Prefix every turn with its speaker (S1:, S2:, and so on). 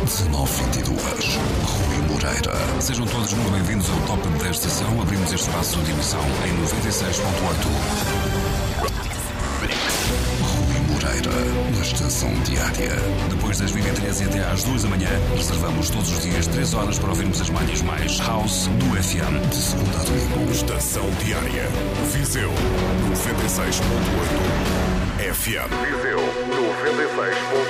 S1: 1922. Rui Moreira.
S2: Sejam todos muito bem-vindos ao Top da Estação. Abrimos este espaço de emissão em 96.8.
S1: Rui Moreira, na Estação Diária.
S2: Depois das 23 e até às 2 da manhã, reservamos todos os dias 3 horas para ouvirmos as manhas mais house do FM.
S1: De segunda a domingo.
S3: Estação Diária. Viseu 96.8 FM. Viseu 96.8